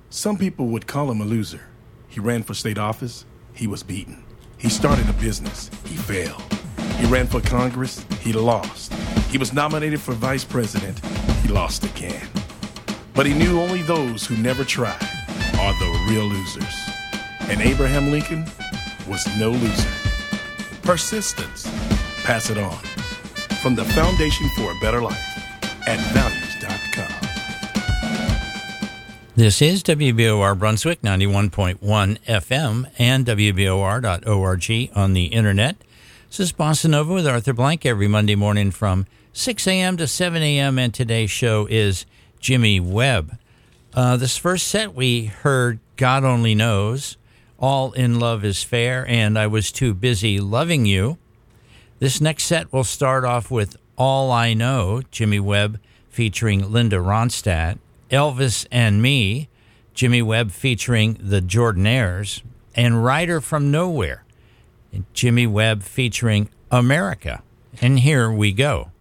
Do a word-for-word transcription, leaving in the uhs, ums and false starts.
Some people would call him a loser. He ran for state office. He was beaten. He started a business. He failed. He ran for Congress. He lost. He was nominated for vice president. He lost again. But he knew only those who never tried are the real losers. And Abraham Lincoln was no loser. Persistence. Pass it on. From the Foundation for a Better Life at values dot com. This is W B O R Brunswick ninety-one point one F M and W B O R dot org on the internet. This is Bossa Nova with Arthur Blank every Monday morning from six a.m. to seven a.m. and today's show is Jimmy Webb. Uh, this first set we heard God Only Knows, All in Love is Fair, and I Was Too Busy Loving You. This next set will start off with All I Know, Jimmy Webb featuring Linda Ronstadt, Elvis and Me, Jimmy Webb featuring the Jordanaires, and Rider from Nowhere, and Jimmy Webb featuring America. And here we go.